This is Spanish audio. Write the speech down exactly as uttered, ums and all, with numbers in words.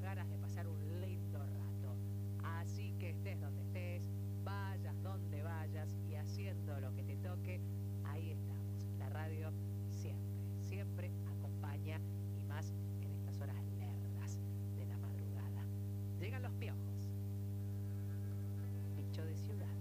ganas de pasar un lindo rato. Así que estés donde estés, vayas donde vayas y haciendo lo que te toque, ahí estamos. La radio siempre, siempre acompaña y más en estas horas lerdas de la madrugada. Llegan los piojos. Bicho de ciudad.